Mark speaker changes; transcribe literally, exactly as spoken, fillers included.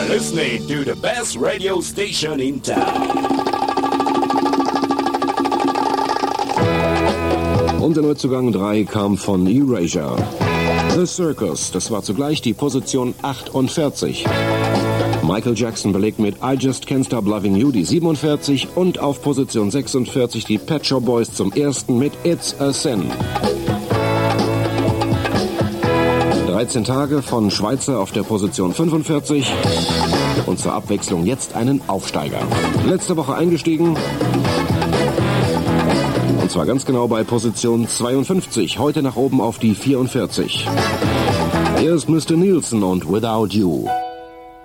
Speaker 1: are listening to the best radio station in town.
Speaker 2: Und der Neuzugang drei kam von Erasure. The Circus, das war zugleich die Position achtundvierzig. Michael Jackson belegt mit I Just Can't Stop Loving You die siebenundvierzig und auf Position sechsundvierzig die Pet Shop Boys zum ersten mit It's a Sin. dreizehn Tage von Schweizer auf der Position fünfundvierzig und zur Abwechslung jetzt einen Aufsteiger. Letzte Woche eingestiegen und zwar ganz genau bei Position zweiundfünfzig, heute nach oben auf die vierundvierzig. Hier ist Mister Nielsen und Without You.